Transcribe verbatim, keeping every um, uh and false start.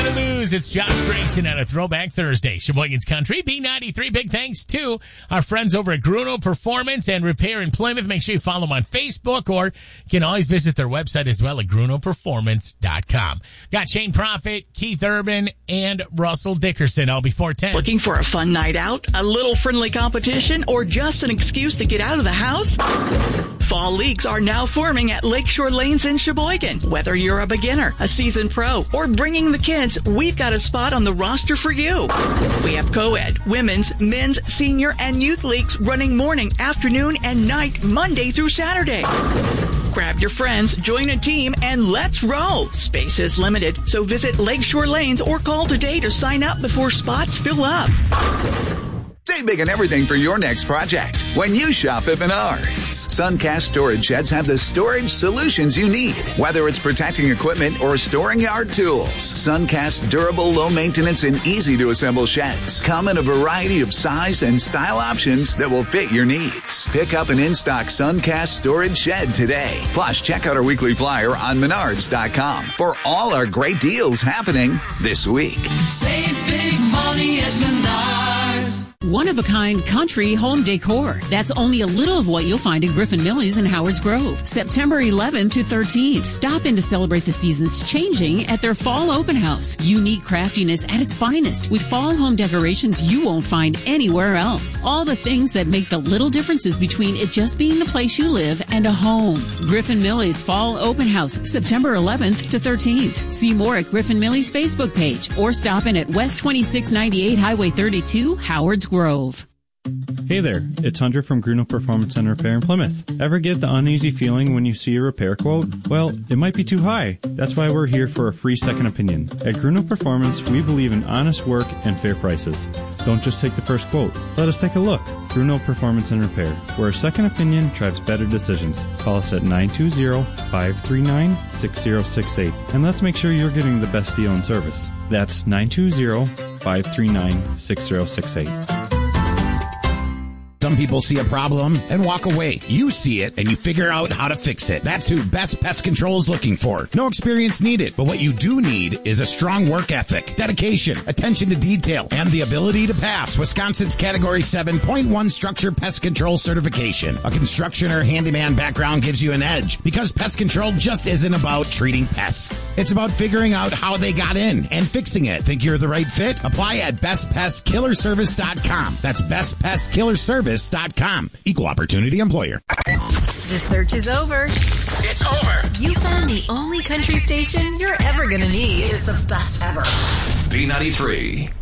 to lose. It's Josh Grayson on a Throwback Thursday. Sheboygan's Country, B ninety-three. Big thanks to our friends over at Gruno Performance and Repair in Plymouth. Make sure you follow them on Facebook, or you can always visit their website as well at gruno performance dot com. Got Shane Profit, Keith Urban, and Russell Dickerson all before ten. Looking for a fun night out, a little friendly competition, or just an excuse to get out of the house? Fall leagues are now forming at Lakeshore Lanes in Sheboygan. Whether you're a beginner, a seasoned pro, or bringing the kids, we've got a spot on the roster for you. We have co-ed, women's, men's, senior, and youth leagues running morning, afternoon, and night, Monday through Saturday. Grab your friends, join a team, and let's roll. Space is limited, so visit Lakeshore Lanes or call today to sign up before spots fill up. Save big on everything for your next project when you shop at Menards. Suncast Storage Sheds have the storage solutions you need, whether it's protecting equipment or storing yard tools. Suncast's durable, low-maintenance, and easy-to-assemble sheds come in a variety of size and style options that will fit your needs. Pick up an in-stock Suncast Storage Shed today. Plus, check out our weekly flyer on menards dot com for all our great deals happening this week. Save big money at Menards. One-of-a-kind country home decor. That's only a little of what you'll find in Griffin Millie's in Howards Grove. September eleventh to thirteenth. Stop in to celebrate the seasons changing at their fall open house. Unique craftiness at its finest with fall home decorations you won't find anywhere else. All the things that make the little differences between it just being the place you live and a home. Griffin Millie's fall open house, September eleventh to thirteenth. See more at Griffin Millie's Facebook page or stop in at West twenty-six ninety-eight Highway thirty-two, Howards Grove. Hey there, it's Hunter from Gruno Performance and Repair in Plymouth. Ever get the uneasy feeling when you see a repair quote? Well, it might be too high. That's why we're here for a free second opinion. At Gruno Performance, we believe in honest work and fair prices. Don't just take the first quote. Let us take a look. Gruno Performance and Repair, where a second opinion drives better decisions. Call us at nine two zero, five three nine, six zero six eight, and let's make sure you're getting the best deal and service. That's nine two zero, five three nine, six zero six eight. Some people see a problem and walk away. You see it and you figure out how to fix it. That's who Best Pest Control is looking for. No experience needed, but what you do need is a strong work ethic, dedication, attention to detail, and the ability to pass Wisconsin's Category seven point one Structure Pest Control certification. A construction or handyman background gives you an edge because pest control just isn't about treating pests. It's about figuring out how they got in and fixing it. Think you're the right fit? Apply at best pest killer service dot com. That's best pest killer service dot com. Equal opportunity employer. The search is over. It's over. You found the only country station you're ever gonna need. Is the best ever. B ninety-three.